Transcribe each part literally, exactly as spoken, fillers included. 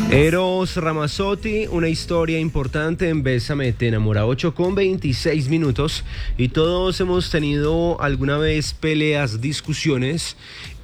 Eros Ramazzotti, una historia importante en Bésame Te Enamora, ocho con veintiséis minutos, y todos hemos tenido alguna vez peleas, discusiones,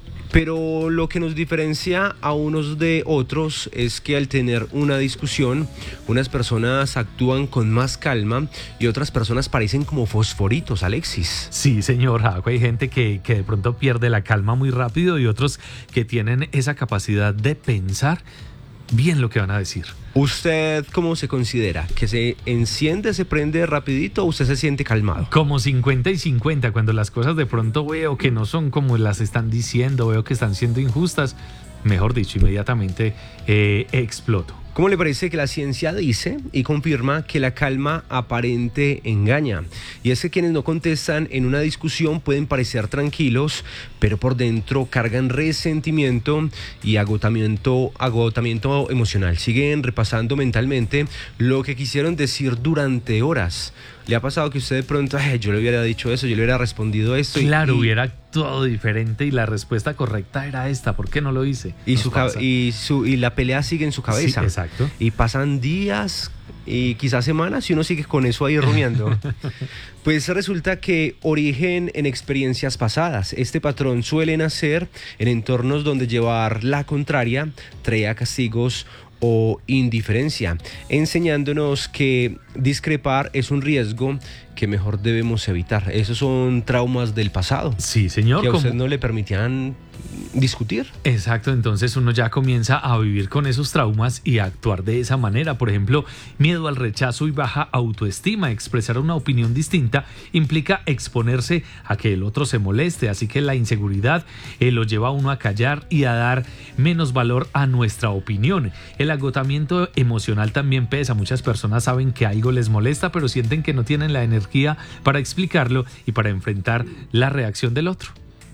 pero lo que nos diferencia a unos de otros es que al tener una discusión, unas personas actúan con más calma y otras personas parecen como fosforitos, Alexis. Sí, señor Jaco, hay gente que, que de pronto pierde la calma muy rápido y otros que tienen esa capacidad de pensar bien lo que van a decir. ¿Usted cómo se considera? ¿Que se enciende, se prende rapidito o usted se siente calmado? Como cincuenta y cincuenta, cuando las cosas de pronto veo que no son como las están diciendo, veo que están siendo injustas, mejor dicho, inmediatamente eh, exploto. ¿Cómo le parece que la ciencia dice y confirma que la calma aparente engaña? Y es que quienes no contestan en una discusión pueden parecer tranquilos, pero por dentro cargan resentimiento y agotamiento, agotamiento emocional. Siguen repasando mentalmente lo que quisieron decir durante horas. ¿Le ha pasado que usted de pronto, ay, yo le hubiera dicho eso, yo le hubiera respondido esto? Claro, y, hubiera actuado diferente y la respuesta correcta era esta. ¿Por qué no lo hice? Y, su, y, su, y la pelea sigue en su cabeza. Sí, exacto. Y pasan días y quizás semanas y uno sigue con eso ahí rumiando. Pues resulta que origen en experiencias pasadas. Este patrón suele nacer en entornos donde llevar la contraria traía castigos o indiferencia, enseñándonos que discrepar es un riesgo que mejor debemos evitar. Esos son traumas del pasado. Sí, señor. Que a usted ¿Cómo? no le permitían discutir. Exacto, entonces uno ya comienza a vivir con esos traumas y a actuar de esa manera. Por ejemplo, miedo al rechazo y baja autoestima. Expresar una opinión distinta implica exponerse a que el otro se moleste, así que la inseguridad eh, lo lleva a uno a callar y a dar menos valor a nuestra opinión. El agotamiento emocional también pesa. Muchas personas saben que algo les molesta, pero sienten que no tienen la energía para explicarlo y para enfrentar la reacción del otro.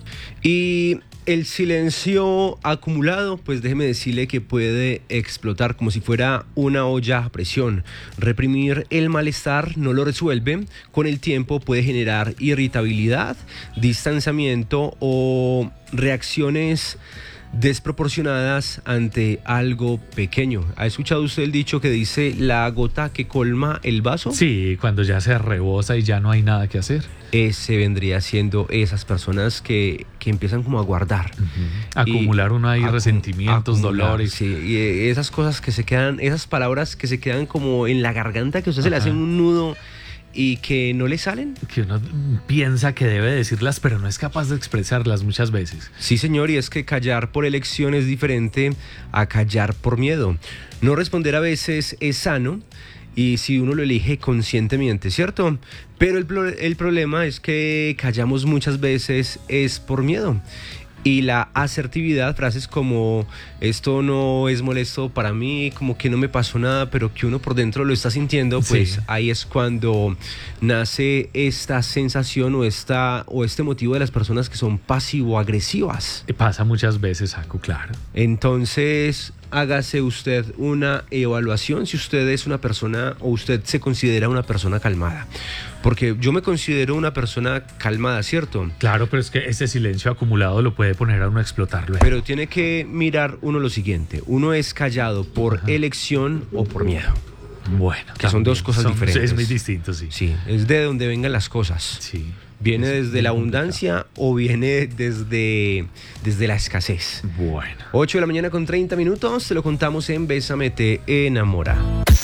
Y el silencio acumulado, pues déjeme decirle que puede explotar como si fuera una olla a presión. Reprimir el malestar no lo resuelve. Con el tiempo puede generar irritabilidad, distanciamiento o reacciones desproporcionadas ante algo pequeño. ¿Ha escuchado usted el dicho que dice la gota que colma el vaso? Sí, cuando ya se rebosa y ya no hay nada que hacer. Ese vendría siendo esas personas que, que empiezan como a guardar. Uh-huh. Acumular uno ahí acu- resentimientos, acumular, dolores. Sí, y esas cosas que se quedan, esas palabras que se quedan como en la garganta, que a usted Ajá. se le hace un nudo y que no le salen. Que uno piensa que debe decirlas, pero no es capaz de expresarlas muchas veces. Sí, señor, y es que callar por elección es diferente a callar por miedo. No responder a veces es sano, y si uno lo elige conscientemente, ¿cierto? Pero el, el problema es que callamos muchas veces es por miedo. Y la asertividad, frases como esto no es molesto para mí, como que no me pasó nada, pero que uno por dentro lo está sintiendo, pues sí. Ahí es cuando nace esta sensación o, esta, o este motivo de las personas que son pasivo-agresivas. Pasa muchas veces, Jaco, claro. Entonces, hágase usted una evaluación si usted es una persona o usted se considera una persona calmada. Porque yo me considero una persona calmada, ¿cierto? Claro, pero es que ese silencio acumulado lo puede poner a uno a explotar luego. Pero tiene que mirar uno lo siguiente. Uno es callado por Ajá. elección o por miedo. Bueno, que son dos cosas son, diferentes. Es muy distinto, sí. Sí, es de donde vengan las cosas. Sí. ¿Viene desde la abundancia o viene desde, desde la escasez? Bueno. ocho de la mañana con treinta minutos, te lo contamos en Bésame Te Enamora.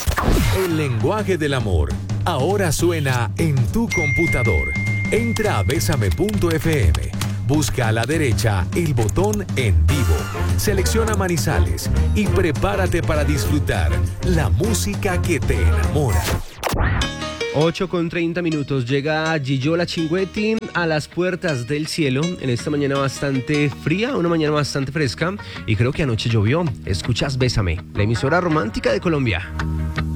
El lenguaje del amor ahora suena en tu computador. Entra a bésame punto efe eme. Busca a la derecha el botón En Vivo. Selecciona Manizales y prepárate para disfrutar la música que te enamora. ocho con treinta minutos, llega Gillo Chingüetti a las puertas del cielo en esta mañana bastante fría, una mañana bastante fresca, y creo que anoche llovió. Escuchas Bésame, la emisora romántica de Colombia.